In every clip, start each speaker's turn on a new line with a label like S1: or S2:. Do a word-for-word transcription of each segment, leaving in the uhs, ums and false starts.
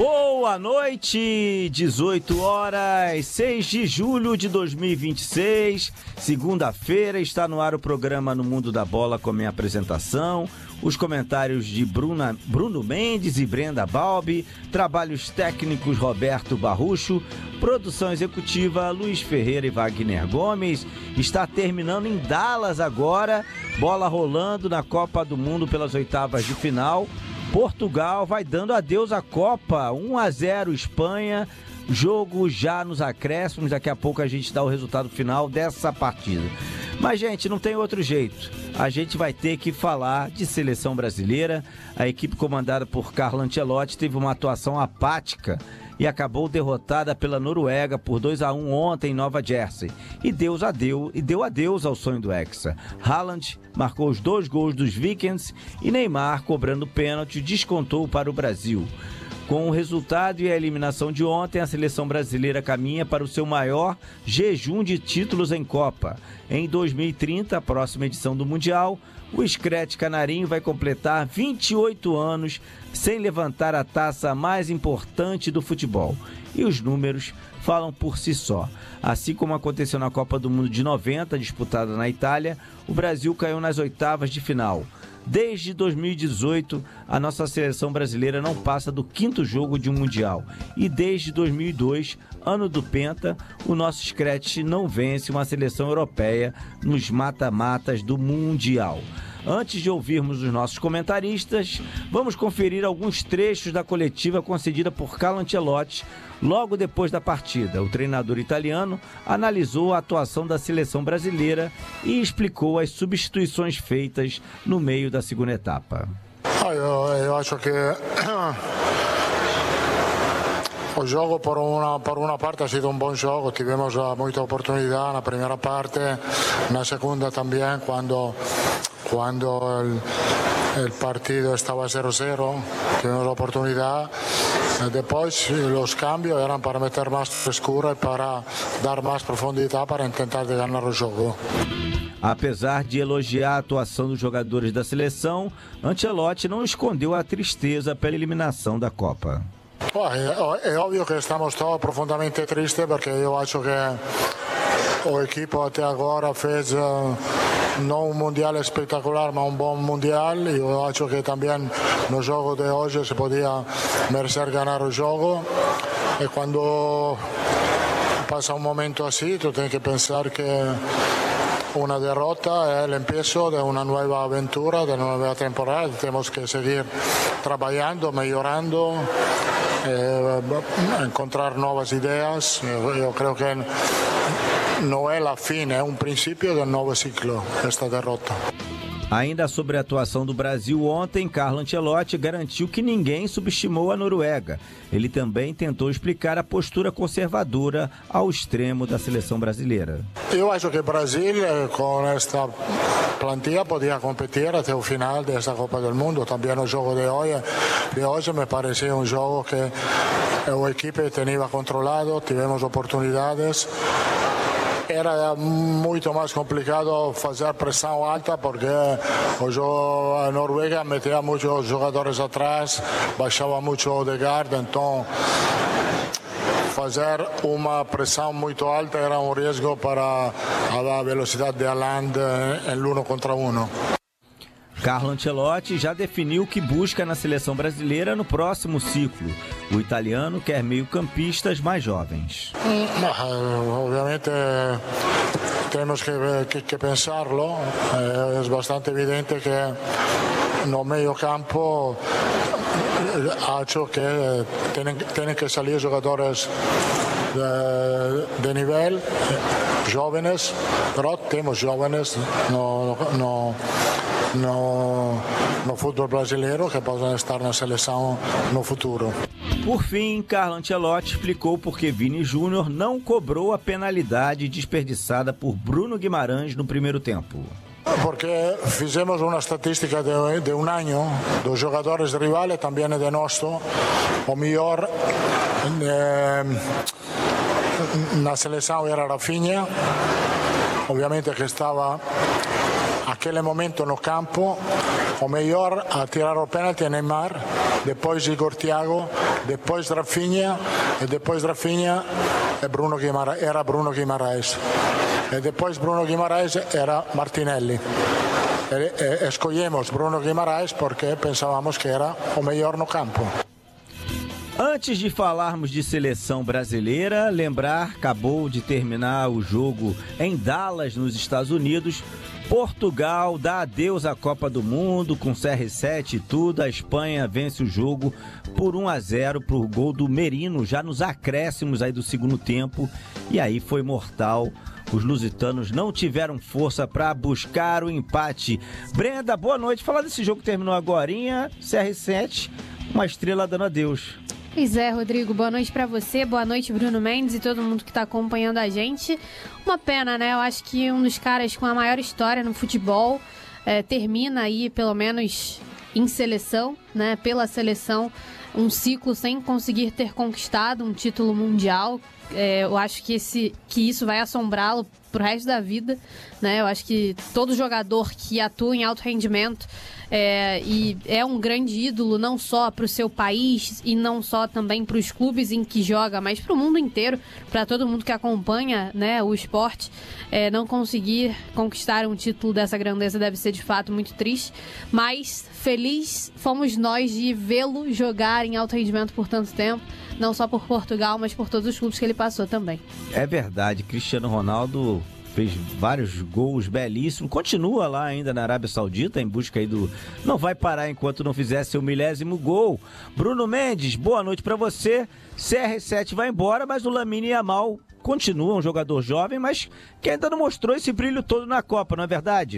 S1: Boa noite, dezoito horas, seis de julho de dois mil e vinte e seis, segunda-feira, está no ar o programa No Mundo da Bola com a minha apresentação, os comentários de Bruna, Bruno Mendes e Brenda Balbi, trabalhos técnicos Roberto Barrucho, produção executiva Luiz Ferreira e Wagner Gomes. Está terminando em Dallas agora, bola rolando na Copa do Mundo pelas oitavas de final. Portugal vai dando adeus à Copa, um a zero Espanha, jogo já nos acréscimos, daqui a pouco a gente dá o resultado final dessa partida. Mas, gente, não tem outro jeito, a gente vai ter que falar de seleção brasileira. A equipe comandada por Carlo Ancelotti teve uma atuação apática e acabou derrotada pela Noruega por dois a um ontem em Nova Jersey. E deu adeus, e deu adeus ao sonho do Hexa. Haaland marcou os dois gols dos Vikings e Neymar, cobrando pênalti, descontou para o Brasil. Com o resultado e a eliminação de ontem, a seleção brasileira caminha para o seu maior jejum de títulos em Copa. Em dois mil e trinta, a próxima edição do Mundial, o Screte Canarinho vai completar vinte e oito anos sem levantar a taça mais importante do futebol. E os números falam por si só. Assim como aconteceu na Copa do Mundo de noventa, disputada na Itália, o Brasil caiu nas oitavas de final. Desde dois mil e dezoito, a nossa seleção brasileira não passa do quinto jogo de um Mundial. E desde dois mil e dois, ano do Penta, o nosso Screte não vence uma seleção europeia nos mata-matas do Mundial. Antes de ouvirmos os nossos comentaristas, vamos conferir alguns trechos da coletiva concedida por Carlo Ancelotti logo depois da partida. O treinador italiano analisou a atuação da seleção brasileira e explicou as substituições feitas no meio da segunda etapa.
S2: Ah, eu, eu acho que o jogo, por uma, por uma parte, ha sido um bom jogo. Tivemos muita oportunidade na primeira parte, na segunda também, quando Cuando el, el partido estaba cero cero, tuvimos la oportunidad. Después los cambios eran para meter más frescura y para dar más profundidad para intentar de ganar el juego.
S1: Apesar de elogiar a atuação dos jogadores da seleção, Ancelotti não escondeu a tristeza pela eliminação da Copa.
S2: É, é óbvio que estamos todos profundamente tristes, porque eu acho que o equipo até agora fez uh, não um mundial espetacular, mas um bom mundial. E eu acho que também no jogo de hoje se podia merecer ganhar o jogo. E quando passa um momento assim, tu tens que pensar que una derrota é o empiezo de uma nova aventura, de uma nova temporada. Temos que seguir trabalhando, melhorando, eh, encontrar novas ideias. Eu, eu creio que não é a fim, é um princípio de um novo ciclo, esta derrota.
S1: Ainda sobre a atuação do Brasil ontem, Carlo Ancelotti garantiu que ninguém subestimou a Noruega. Ele também tentou explicar a postura conservadora ao extremo da seleção brasileira.
S2: Eu acho que o Brasil, com esta plantilla, podia competir até o final desta Copa do Mundo. Também o jogo de hoje, de hoje me parecia um jogo que a equipe tinha controlado, tivemos oportunidades. Era muito mais complicado fazer pressão alta, porque a Noruega metia muitos jogadores atrás, baixava muito o Odegaard, então fazer uma pressão muito alta era um risco para a velocidade de Haaland em um contra um.
S1: Carlo Ancelotti já definiu o que busca na seleção brasileira no próximo ciclo. O italiano quer meio-campistas mais jovens.
S2: Obviamente temos que, que, que pensarlo. É bastante evidente que no meio-campo acho que têm, têm que sair jogadores de, de nível, jovens, mas temos jovens no, no, no, no futebol brasileiro que podem estar na seleção no futuro.
S1: Por fim, Carlo Ancelotti explicou por que Vini Júnior não cobrou a penalidade desperdiçada por Bruno Guimarães no primeiro tempo.
S2: Porque fizemos uma estatística de, de um ano dos jogadores rivais, também de nosso. O melhor eh, na seleção era Rafinha, obviamente que estava naquele momento no campo. O melhor a tirar o pênalti é Neymar, depois Igor Thiago, depois Rafinha, e depois Rafinha e Bruno Guimara- era Bruno Guimarães. E depois Bruno Guimarães era Martinelli. E, e, escolhemos Bruno Guimarães porque pensávamos que era o melhor no campo.
S1: Antes de falarmos de seleção brasileira, lembrar, acabou de terminar o jogo em Dallas, nos Estados Unidos. Portugal dá adeus à Copa do Mundo com C R sete e tudo. A Espanha vence o jogo por um a zero pro gol do Merino, já nos acréscimos aí do segundo tempo. E aí foi mortal. Os lusitanos não tiveram força para buscar o empate. Brenda, boa noite. Falar desse jogo que terminou agorinha, C R sete, uma estrela dando adeus.
S3: Pois é, Rodrigo, boa noite pra você, boa noite, Bruno Mendes e todo mundo que tá acompanhando a gente. Uma pena, né? Eu acho que um dos caras com a maior história no futebol é, termina aí, pelo menos em seleção, né? Pela seleção, um ciclo sem conseguir ter conquistado um título mundial. É, eu acho que, esse, que isso vai assombrá-lo pro resto da vida, né? Eu acho que todo jogador que atua em alto rendimento é, e é um grande ídolo não só para o seu país e não só também para os clubes em que joga, mas para o mundo inteiro, para todo mundo que acompanha, né, o esporte, é, não conseguir conquistar um título dessa grandeza deve ser de fato muito triste, mas feliz fomos nós de vê-lo jogar em alto rendimento por tanto tempo, não só por Portugal, mas por todos os clubes que ele passou também.
S1: É verdade, Cristiano Ronaldo fez vários gols belíssimos, continua lá ainda na Arábia Saudita em busca aí do... Não vai parar enquanto não fizer seu milésimo gol. Bruno Mendes, boa noite pra você. C R sete vai embora, mas o Lamine Yamal continua um jogador jovem, mas que ainda não mostrou esse brilho todo na Copa, não é verdade?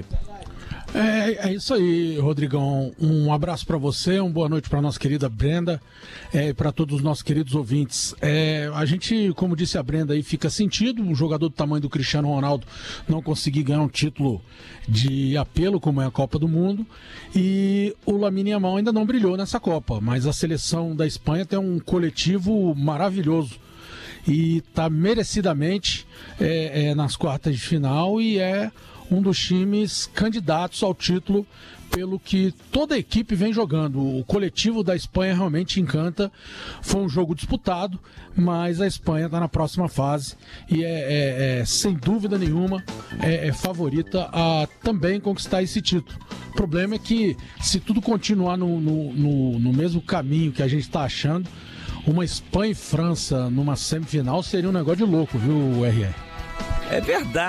S4: É, é isso aí, Rodrigão. Um abraço para você, uma boa noite para nossa querida Brenda e é, para todos os nossos queridos ouvintes. É, a gente, como disse a Brenda, aí fica sentido um jogador do tamanho do Cristiano Ronaldo não conseguir ganhar um título de apelo como é a Copa do Mundo, e o Lamine Yamal ainda não brilhou nessa Copa, mas a seleção da Espanha tem um coletivo maravilhoso e está merecidamente é, é, nas quartas de final e é um dos times candidatos ao título pelo que toda a equipe vem jogando. O coletivo da Espanha realmente encanta. Foi um jogo disputado, mas a Espanha está na próxima fase e é, é, é sem dúvida nenhuma é, é favorita a também conquistar esse título. O problema é que se tudo continuar no, no, no, no mesmo caminho que a gente está achando, uma Espanha e França numa semifinal seria um negócio de louco, viu, R R?
S1: É verdade.